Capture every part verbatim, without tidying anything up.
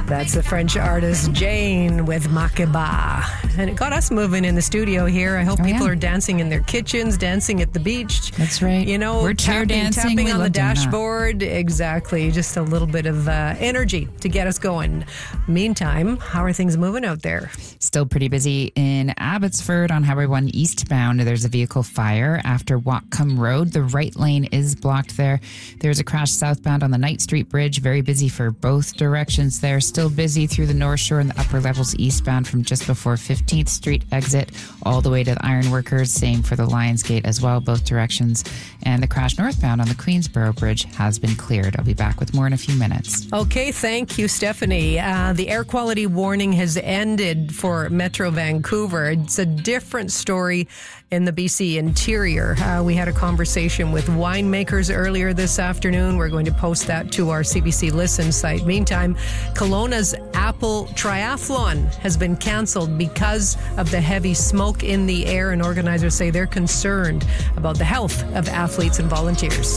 That's the French artist Jane with Makeba. And it got us moving in the studio here. I hope oh, people yeah. are dancing in their kitchens, dancing at the beach. That's right. You know, We're chair tapping, dancing. tapping we on the love doing that. dashboard. Exactly. Just a little bit of uh, energy to get us going. Meantime, how are things moving out there? Still pretty busy in Abbotsford on Highway one eastbound. There's a vehicle fire after Whatcom Road. The right lane is blocked there. There's a crash southbound on the Knight Street Bridge. Very busy for both directions there. Still busy through the North Shore and the upper levels eastbound from just before fifteenth Street exit all the way to the Ironworkers. Same for the Lions Gate as well, both directions. And the crash northbound on the Queensboro Bridge has been cleared. I'll be back with more in a few minutes. Okay, thank you, Stephanie. Uh, the air quality warning has ended for Metro Vancouver. It's a different story in the B C interior. Uh, we had a conversation with winemakers earlier this afternoon. We're going to post that to our C B C Listen site. Meantime, Kelowna's Apple Triathlon has been canceled because of the heavy smoke in the air, and organizers say they're concerned about the health of athletes and volunteers.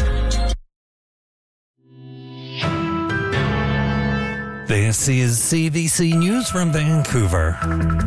This is C B C News from Vancouver.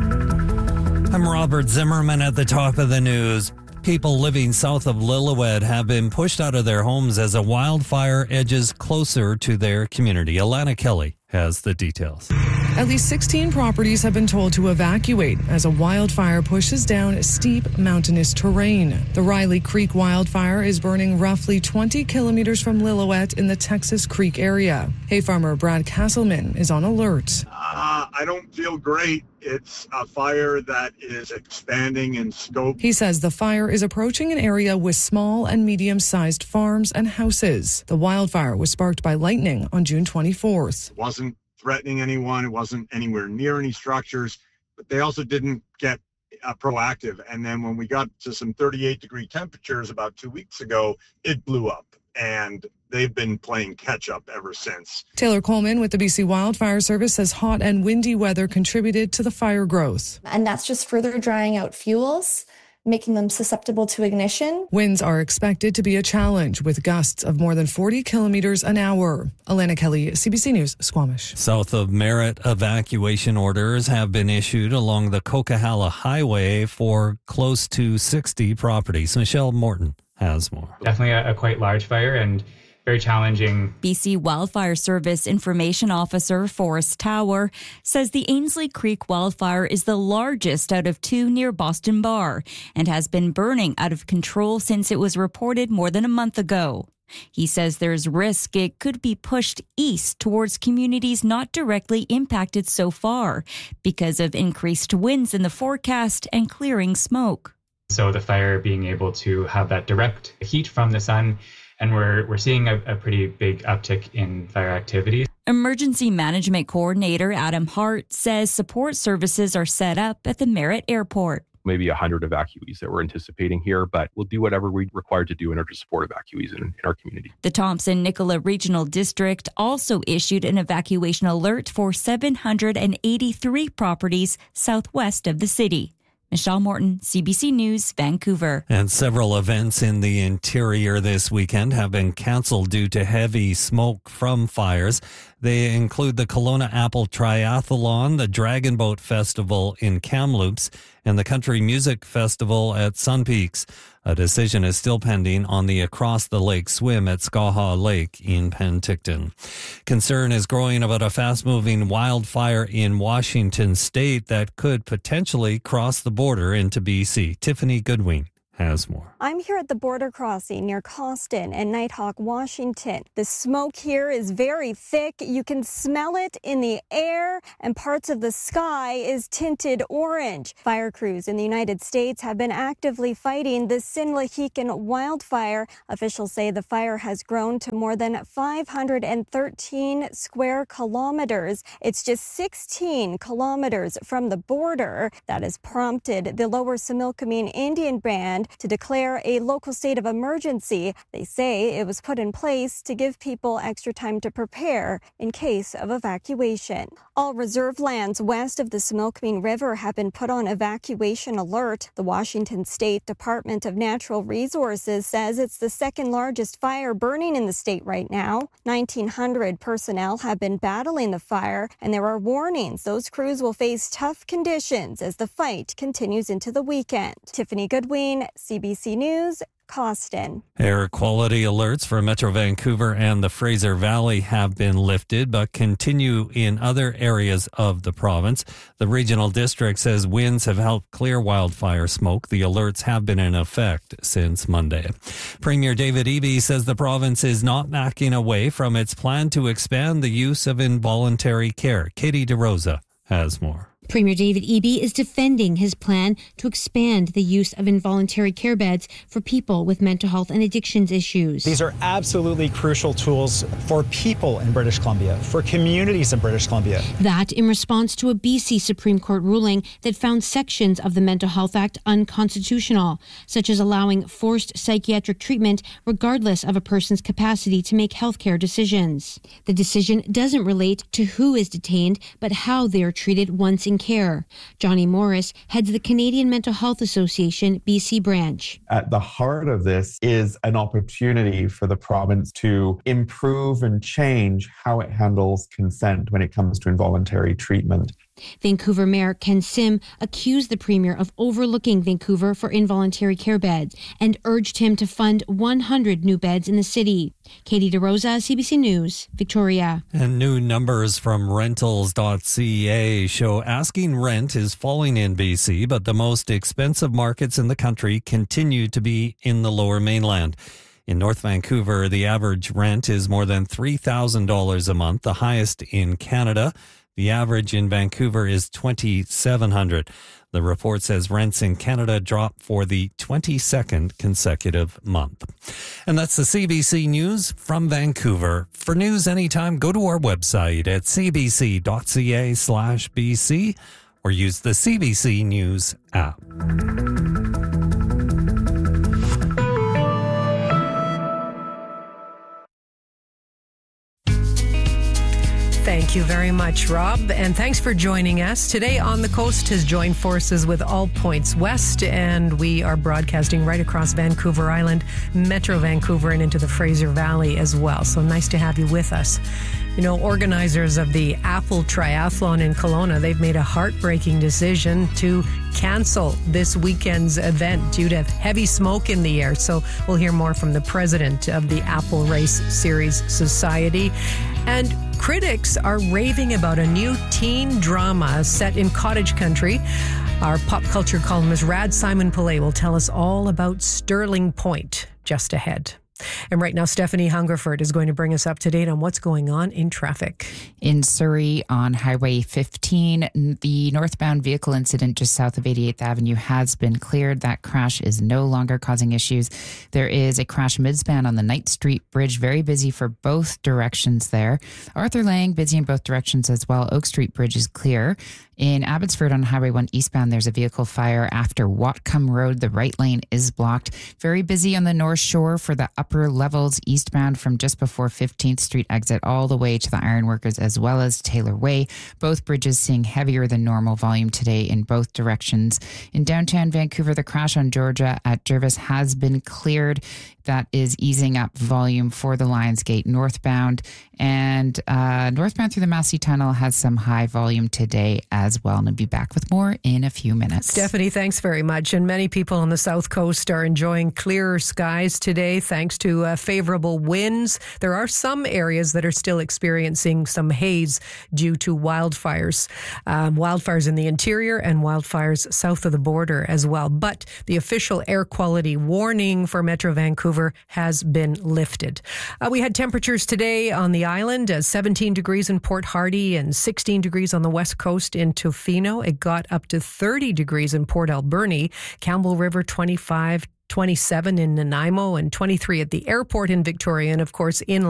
I'm Robert Zimmerman at the top of the news. People living south of Lillooet have been pushed out of their homes as a wildfire edges closer to their community. Alana Kelly has the details. At least sixteen properties have been told to evacuate as a wildfire pushes down steep mountainous terrain. The Riley Creek wildfire is burning roughly twenty kilometers from Lillooet in the Texas Creek area. Hay farmer Brad Castleman is on alert. Uh, I don't feel great. It's a fire that is expanding in scope. He says the fire is approaching an area with small and medium-sized farms and houses. The wildfire was sparked by lightning on June twenty-fourth. It wasn't threatening anyone. It wasn't anywhere near any structures, but they also didn't get uh, proactive. And then when we got to some thirty-eight degree temperatures about two weeks ago, it blew up. And they've been playing catch up ever since. Taylor Coleman with the B C Wildfire Service says hot and windy weather contributed to the fire growth. And that's just further drying out fuels, making them susceptible to ignition. Winds are expected to be a challenge with gusts of more than forty kilometers an hour. Alana Kelly, C B C News, Squamish. South of Merritt, evacuation orders have been issued along the Coquihalla Highway for close to sixty properties. Michelle Morton has more. Definitely a, a quite large fire and very challenging. B C Wildfire Service Information Officer Forrest Tower says the Ainslie Creek wildfire is the largest out of two near Boston Bar and has been burning out of control since it was reported more than a month ago. He says there's risk it could be pushed east towards communities not directly impacted so far because of increased winds in the forecast and clearing smoke. So the fire being able to have that direct heat from the sun, and we're we're seeing a, a pretty big uptick in fire activity. Emergency Management Coordinator Adam Hart says support services are set up at the Merritt Airport. Maybe one hundred evacuees that we're anticipating here, but we'll do whatever we're required to do in order to support evacuees in, in our community. The Thompson-Nicola Regional District also issued an evacuation alert for seven hundred eighty-three properties southwest of the city. Michelle Morton, C B C News, Vancouver. And several events in the interior this weekend have been canceled due to heavy smoke from fires. They include the Kelowna Apple Triathlon, the Dragon Boat Festival in Kamloops, and the Country Music Festival at Sun Peaks. A decision is still pending on the Across the Lake swim at Skaha Lake in Penticton. Concern is growing about a fast-moving wildfire in Washington state that could potentially cross the border into B C. Tiffany Goodwin has more. I'm here at the border crossing near Costin and Nighthawk, Washington. The smoke here is very thick. You can smell it in the air, and parts of the sky is tinted orange. Fire crews in the United States have been actively fighting the Sinlahican wildfire. Officials say the fire has grown to more than five hundred thirteen square kilometers. It's just sixteen kilometers from the border. That has prompted the Lower Similkameen Indian Band to declare a local state of emergency. They say it was put in place to give people extra time to prepare in case of evacuation. All reserve lands west of the Similkameen River have been put on evacuation alert. The Washington State Department of Natural Resources says it's the second largest fire burning in the state right now. nineteen hundred personnel have been battling the fire, and there are warnings those crews will face tough conditions as the fight continues into the weekend. Tiffany Goodwin, C B C News, Costin. Air quality alerts for Metro Vancouver and the Fraser Valley have been lifted, but continue in other areas of the province. The regional district says winds have helped clear wildfire smoke. The alerts have been in effect since Monday. Premier David Eby says the province is not backing away from its plan to expand the use of involuntary care. Katie DeRosa has more. Premier David Eby is defending his plan to expand the use of involuntary care beds for people with mental health and addictions issues. These are absolutely crucial tools for people in British Columbia, for communities in British Columbia. That in response to a B C Supreme Court ruling that found sections of the Mental Health Act unconstitutional, such as allowing forced psychiatric treatment regardless of a person's capacity to make healthcare decisions. The decision doesn't relate to who is detained, but how they are treated once in care. Johnny Morris heads the Canadian Mental Health Association B C branch. At the heart of this is an opportunity for the province to improve and change how it handles consent when it comes to involuntary treatment. Vancouver Mayor Ken Sim accused the Premier of overlooking Vancouver for involuntary care beds and urged him to fund one hundred new beds in the city. Katie DeRosa, C B C News, Victoria. And new numbers from rentals dot c a show asking rent is falling in B C, but the most expensive markets in the country continue to be in the Lower Mainland. In North Vancouver, the average rent is more than three thousand dollars a month, the highest in Canada. The average in Vancouver is twenty-seven hundred dollars. The report says rents in Canada dropped for the twenty-second consecutive month. And that's the C B C News from Vancouver. For news anytime, go to our website at c b c dot c a slash b c or use the C B C News app. Thank you very much, Rob. And thanks for joining us. Today On the Coast has joined forces with All Points West, and we are broadcasting right across Vancouver Island, Metro Vancouver, and into the Fraser Valley as well. So nice to have you with us. You know, organizers of the Apple Triathlon in Kelowna, they've made a heartbreaking decision to cancel this weekend's event due to heavy smoke in the air. So we'll hear more from the president of the Apple Race Series Society. And critics are raving about a new teen drama set in cottage country. Our pop culture columnist Rad Simon Pillay will tell us all about Sterling Point just ahead. And right now, Stephanie Hungerford is going to bring us up to date on what's going on in traffic. In Surrey on Highway fifteen, the northbound vehicle incident just south of eighty-eighth Avenue has been cleared. That crash is no longer causing issues. There is a crash midspan on the Knight Street Bridge, very busy for both directions there. Arthur Lang, busy in both directions as well. Oak Street Bridge is clear. In Abbotsford on Highway one eastbound, there's a vehicle fire after Whatcom Road. The right lane is blocked. Very busy on the North Shore for the upper levels eastbound from just before fifteenth Street exit all the way to the Ironworkers as well as Taylor Way. Both bridges seeing heavier than normal volume today in both directions. In downtown Vancouver, the crash on Georgia at Jervis has been cleared. That is easing up volume for the Lionsgate northbound. And uh, northbound through the Massey Tunnel has some high volume today as well. And I'll be back with more in a few minutes. Stephanie, thanks very much. And many people on the South Coast are enjoying clearer skies today thanks to uh, favorable winds. There are some areas that are still experiencing some haze due to wildfires. Um, wildfires in the interior and wildfires south of the border as well. But the official air quality warning for Metro Vancouver has been lifted. Uh, we had temperatures today on the island, uh, seventeen degrees in Port Hardy and sixteen degrees on the west coast in Tofino. It got up to thirty degrees in Port Alberni, Campbell River twenty-five, twenty-seven in Nanaimo, and twenty-three at the airport in Victoria, and of course in